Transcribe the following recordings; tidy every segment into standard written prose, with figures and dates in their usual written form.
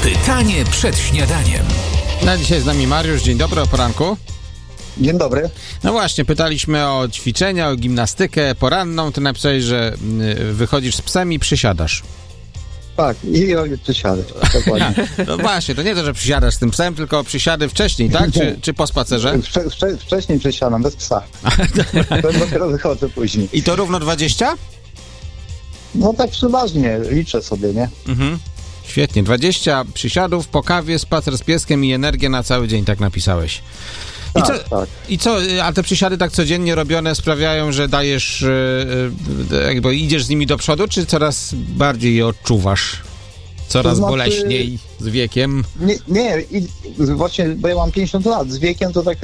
Pytanie przed śniadaniem. Na dzisiaj z nami Mariusz. Dzień dobry, o poranku. Dzień dobry. No właśnie, pytaliśmy o ćwiczenia, o gimnastykę poranną. Ty napisałeś, że wychodzisz z psem i przysiadasz. Tak, i robię przysiady. Dokładnie. No właśnie, to nie to, że przysiadasz z tym psem, tylko przysiady wcześniej, tak? Czy po spacerze? Wcześniej przysiadam, bez psa. To dopiero wychodzę później. I to równo 20? No tak przeważnie, liczę sobie, nie? Mhm. Świetnie, 20 przysiadów po kawie, spacer z pieskiem i energię na cały dzień, tak napisałeś. I co, a te przysiady tak codziennie robione sprawiają, że dajesz, jakby idziesz z nimi do przodu, czy coraz bardziej je odczuwasz? Coraz boleśniej z wiekiem? Nie, właśnie, bo ja mam 50 lat, z wiekiem to tak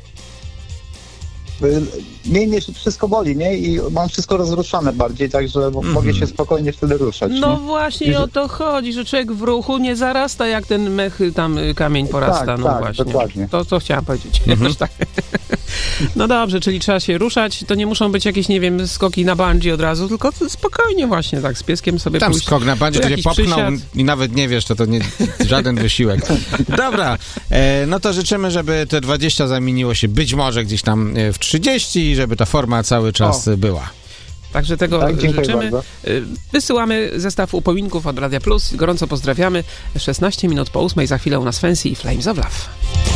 mniej wszystko boli, nie? I mam wszystko rozruszane bardziej, także mogę się spokojnie wtedy ruszać. No nie? właśnie o to chodzi, że człowiek w ruchu nie zarasta, jak ten mech tam kamień porasta. Tak, no tak, właśnie. dokładnie. To chciałem powiedzieć. Tak. No dobrze, czyli trzeba się ruszać, to nie muszą być jakieś, nie wiem, skoki na bungee od razu, tylko spokojnie właśnie, tak, z pieskiem sobie Tam pójść. skok na bungee, to się popchnął przysiad. i nawet nie wiesz, to nie żaden wysiłek. Dobra, no to życzymy, żeby te 20 zamieniło się być może gdzieś tam w 30 i żeby ta forma cały czas była. Także tego Tak, dziękuję życzymy. bardzo. Wysyłamy zestaw upominków od Radia Plus. Gorąco pozdrawiamy. 16 minut po 8. Za chwilę u nas Fancy i Flames of Love.